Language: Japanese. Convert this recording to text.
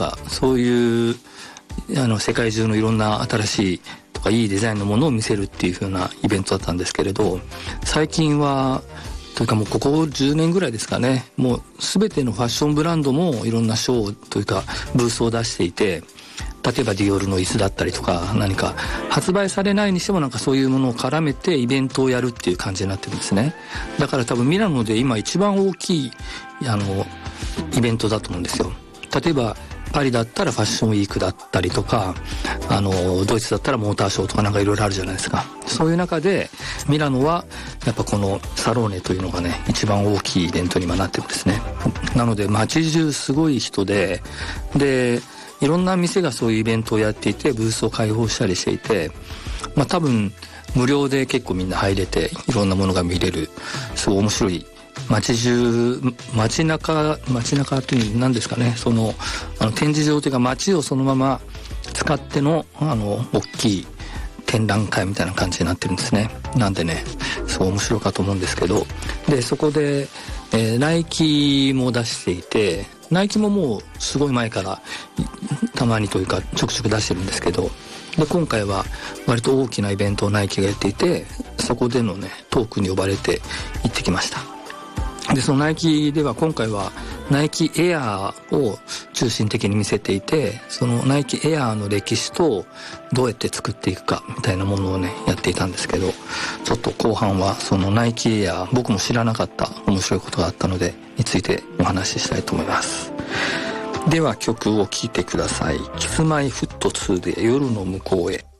かそういう世界中のいろんな新しいとかいいデザインのものを見せるっていう風なイベントだったんですけれど、最近はというかもうここ10年ぐらいですかね、もう全てのファッションブランドもいろんなショーというかブースを出していて、例えばディオールの椅子だったりとか、何か発売されないにしてもなんかそういうものを絡めてイベントをやるっていう感じになってるんですね。だから多分ミラノで今一番大きいイベントだと思うんですよ。例えばパリだったらファッションウィークだったりとか、ドイツだったらモーターショーとかなんかいろいろあるじゃないですか。そういう中でミラノはやっぱこのサローネというのがね一番大きいイベントに今なってるんですね。なので街中すごい人でいろんな店がそういうイベントをやっていてブースを開放したりしていて、多分無料で結構みんな入れていろんなものが見れる、すごい面白い街中っていう何ですかね、展示場というか街をそのまま使っての大きい展覧会みたいな感じになってるんですね。なんでねすごい面白いかと思うんですけど、でそこで、ナイキも出していて、ナイキももうすごい前からたまにというかちょくちょく出してるんですけど、で今回は割と大きなイベントをナイキがやっていて、そこでのねトークに呼ばれて行ってきました。でそのナイキでは今回はナイキエアーを中心的に見せていて、そのナイキエアーの歴史とどうやって作っていくかみたいなものをねやっていたんですけど、ちょっと後半はそのナイキエアー、僕も知らなかった面白いことがあったのでについてお話ししたいと思います。では曲を聴いてください。キスマイフット2で夜の向こうへ。